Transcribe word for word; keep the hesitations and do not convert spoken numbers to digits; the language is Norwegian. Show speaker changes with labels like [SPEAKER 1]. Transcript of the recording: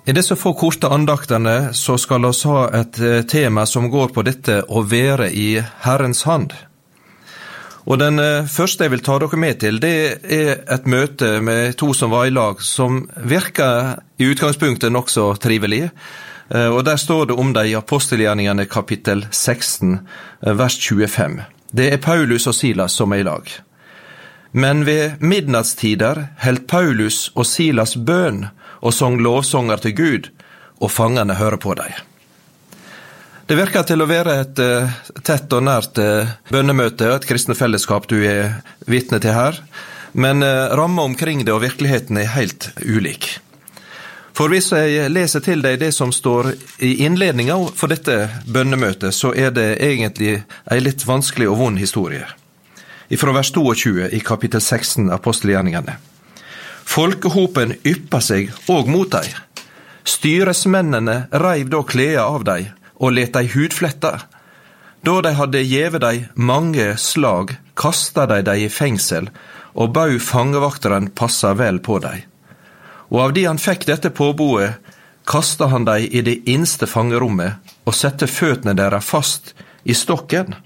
[SPEAKER 1] I disse få korte andaktene så skal vi ha et tema som går på dette å være i Herrens hand. Og den første jeg vil ta dere med til, det er et møte med to som var i lag, som virker i utgangspunktet nok så trivelig. Og der står det om de i apostelgjerningene kapittel seksten, vers tjuefem. Det er Paulus og Silas som er i lag. Men ved midnattstider held Paulus og Silas bøn og sang lovsanger til Gud, og fangene hører på dem. Det virker til å være et uh, tett og nært uh, bønnemøte, et kristne fellesskap du er vitne til her, men uh, rammen omkring det og virkeligheten er helt ulik. For hvis jeg leser til deg det som står i innledningen for dette bønnemøtet, så er det egentlig en litt vanskelig og vond historie. Fra vers tjueto i kapittel seksten, apostelgjerningene. Folkehopen yppa seg og mot deg. Styresmennene reiv da klede av deg og let deg hudfletta. Da de hadde gjeve deg mange slag, kastet de deg i fengsel, og bau fangevakteren passa vel på deg. Og av de han fikk dette påboet, kastet han deg i det innste fangerommet, og sette føttene deres fast i stokken.